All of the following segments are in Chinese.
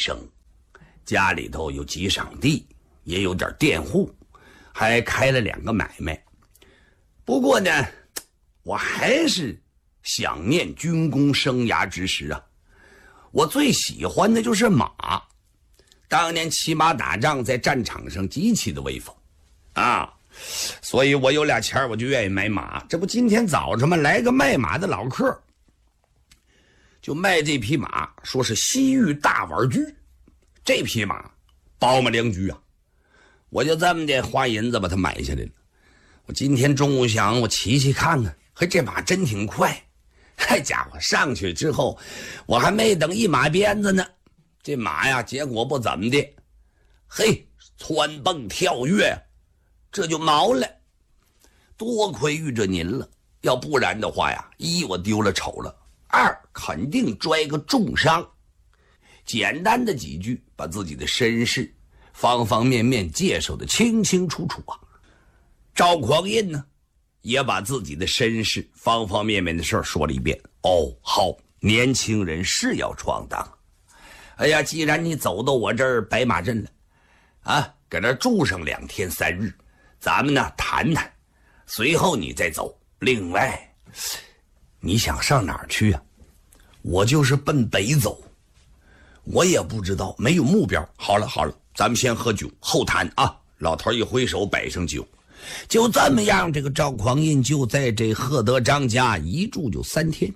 生，家里头有几晌地，也有点佃户，还开了2个买卖。不过呢，我还是想念军功生涯之时啊。我最喜欢的就是马，当年骑马打仗在战场上极其的威风啊，所以我有俩钱我就愿意买马。这不今天早上嘛，来个卖马的老客，就卖这匹马，说是西域大碗驹。这匹马包马良驹啊，我就这么的花银子把它买下来了。我今天中午想我骑骑看看，嘿，这马真挺快。嗨家伙，上去之后我还没等一马鞭子呢，这马呀结果不怎么的，嘿，蹿蹦跳跃，这就毛了。多亏遇着您了，要不然的话呀，一我丢了丑了，二肯定拽个重伤。简单的几句把自己的身世方方面面介绍的清清楚楚啊。赵匡胤呢也把自己的身世方方面面的事说了一遍。哦，好，年轻人是要闯荡。哎呀，既然你走到我这儿白马镇了啊，搁这住上2天3日，咱们呢谈谈，随后你再走。另外，你想上哪儿去啊？我就是奔北走，我也不知道，没有目标。好了好了，咱们先喝酒后谈啊。老头一挥手摆上酒，就这么样，这个赵匡胤就在这贺德章家一住就3天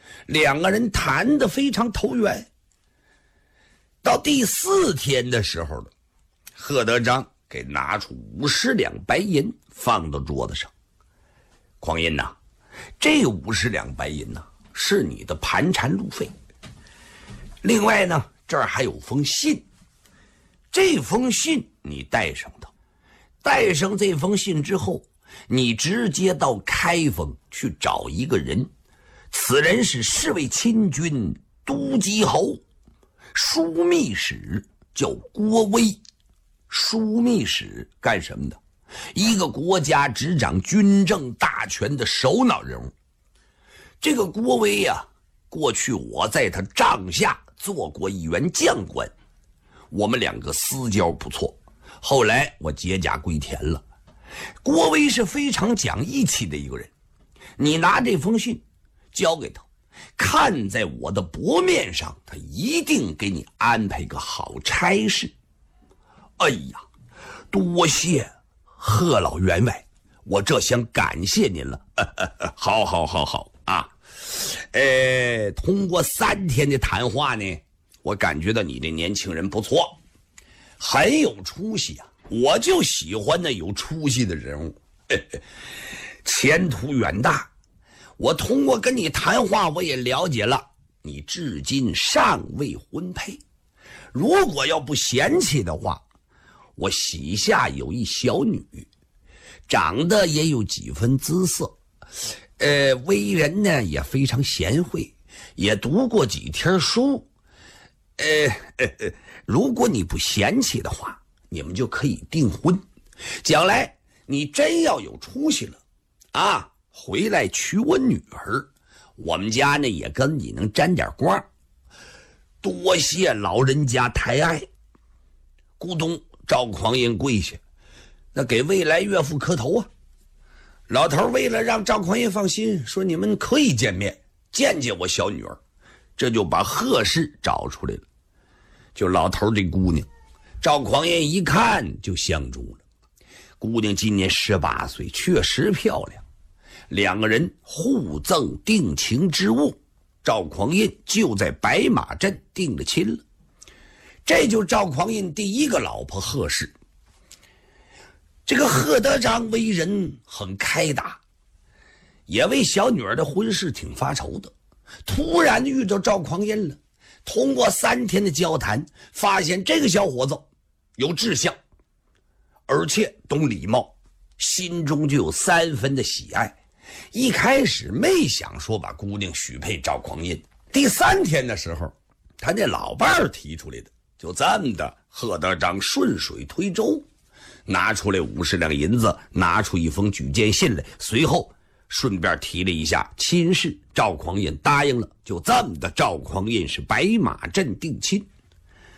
，2个人谈得非常投缘。到第4天的时候了，贺德章给拿出50两白银放到桌子上。匡胤呐，这50两白银呐是你的盘缠路费。另外呢，这儿还有封信，这封信你带上它。带上这封信之后，你直接到开封去找一个人，此人是侍卫亲军都击侯，枢密使叫郭威。枢密使干什么的？一个国家执掌军政大权的首脑人物。这个郭威呀，过去我在他帐下做过一员将官，我们2个私交不错。后来我解甲归田了。郭威是非常讲义气的一个人，你拿这封信交给他，看在我的薄面上，他一定给你安排个好差事。哎呀，多谢贺老员外，我这想感谢您了。好好好好啊。通过3天的谈话呢，我感觉到你这年轻人不错，很有出息啊。我就喜欢那有出息的人物，前途远大。我通过跟你谈话，我也了解了你至今尚未婚配，如果要不嫌弃的话，我膝下有一小女，长得也有几分姿色，为人呢也非常贤惠，也读过几天书。如果你不嫌弃的话，你们就可以订婚。将来你真要有出息了啊，回来娶我女儿，我们家呢也跟你能沾点光。多谢老人家抬爱。咕咚，赵匡胤跪下，那给未来岳父磕头啊。老头为了让赵匡胤放心，说你们可以见面，见见我小女儿，这就把贺氏找出来了。就老头这姑娘，赵匡胤一看就相中了。姑娘今年18岁，确实漂亮。2个人互赠定情之物，赵匡胤就在白马镇定了亲了。这就赵匡胤第一个老婆贺氏。这个贺德章为人很开达，也为小女儿的婚事挺发愁的。突然遇到赵匡胤了，通过3天的交谈，发现这个小伙子有志向，而且懂礼貌，心中就有3分的喜爱。一开始没想说把姑娘许配赵匡胤，第3天的时候，他那老伴儿提出来的。就这么的，贺德章顺水推舟，拿出来50两银子，拿出一封举荐信来，随后顺便提了一下亲事，赵匡胤答应了。就这么的，赵匡胤是白马镇定亲。